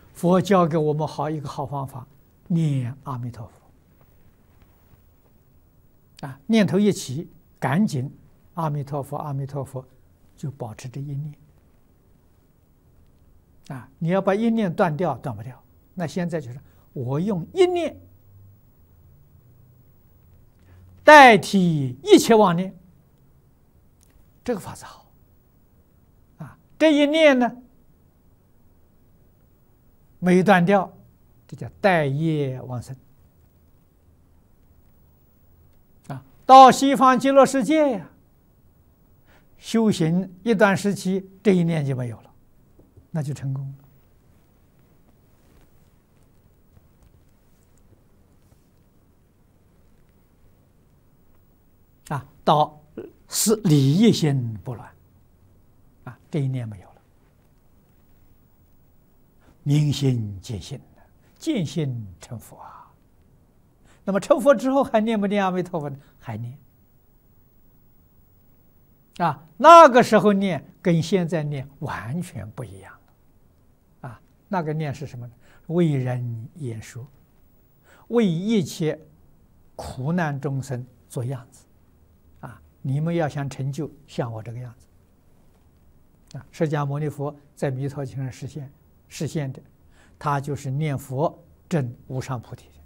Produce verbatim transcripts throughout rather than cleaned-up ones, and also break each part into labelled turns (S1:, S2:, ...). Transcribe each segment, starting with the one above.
S1: 佛教给我们好一个好方法，念阿弥陀佛。啊，念头一起，赶紧阿弥陀佛，阿弥陀佛，就保持着一念。啊，你要把一念断掉，断不掉。那现在就是我用一念代替一切妄念，这个法子好。啊，这一念呢没断掉，这叫带业往生。啊，到西方极乐世界呀，修行一段时期，这一念就没有了，那就成功了。啊，到是理一心不乱，啊，这一念没有了，明心见性，见性成佛啊。那么成佛之后还念不念阿弥陀佛呢？还念。啊，那个时候念跟现在念完全不一样了。啊，那个念是什么呢？为人言说，为一切苦难众生做样子。啊，你们要想成就，像我这个样子。啊，释迦牟尼佛在弥陀经上实现实现的，他就是念佛证无上菩提的。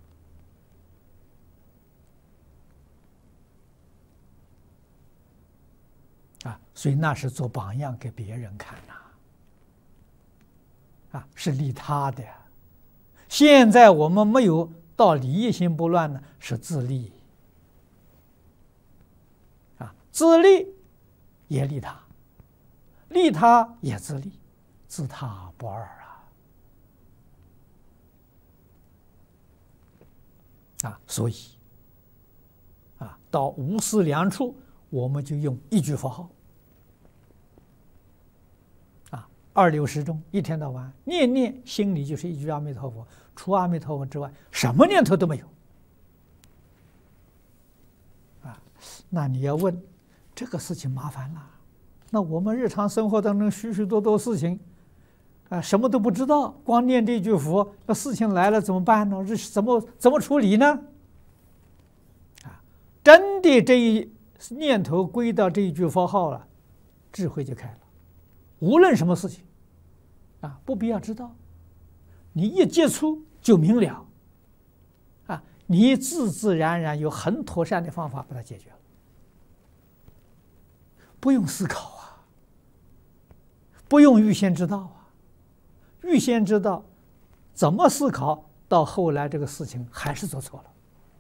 S1: 啊，所以那是做榜样给别人看呐。啊，是利他的。现在我们没有到理一心不乱呢，是自利。啊，自利也利他，利他也自利，自他不二啊。啊，所以啊，到无私良处，我们就用一句佛号。啊，二六时中，一天到晚念念心里就是一句阿弥陀佛，除阿弥陀佛之外，什么念头都没有。啊，那你要问，这个事情麻烦了。那我们日常生活当中许许多多事情，啊，什么都不知道，光念这句佛，那事情来了怎么办呢？这怎么怎么处理呢？啊，真的这一念头归到这一句佛号了，智慧就开了。无论什么事情，啊，不必要知道，你一接触就明了。啊，你自自然然有很妥善的方法把它解决了，不用思考啊，不用预先知道啊。预先知道怎么思考，到后来这个事情还是做错了，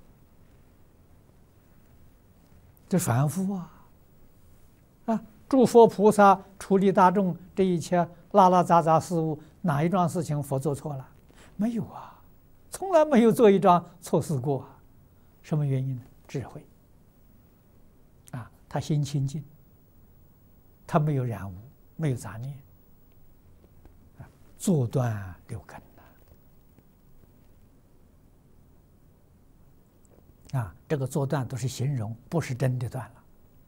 S1: 这反复啊。啊，诸佛菩萨处理大众这一切拉拉杂杂事物，哪一桩事情佛做错了？没有啊，从来没有做一桩错事过啊。什么原因呢？智慧啊，他心清净，他没有染污，没有杂念，啊，做断六根了。啊，这个做断都是形容，不是真的断了。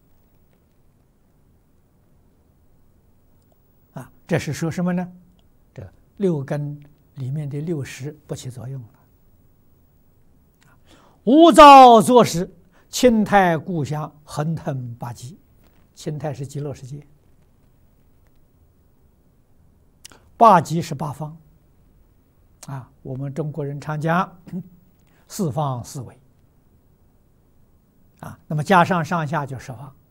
S1: 啊，这是说什么呢？这六根里面的六识不起作用了。无造作识，清泰故乡，横腾八极。清泰是极乐世界，八极是八方。啊，我们中国人常讲四方四维。啊，那么加上上下就十方。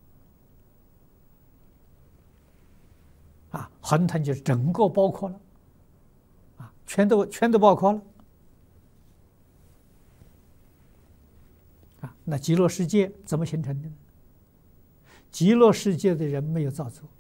S1: 啊，横腾就是整个包括了。啊，全都全都包括了。啊，那极乐世界怎么形成的呢？极乐世界的人没有造作，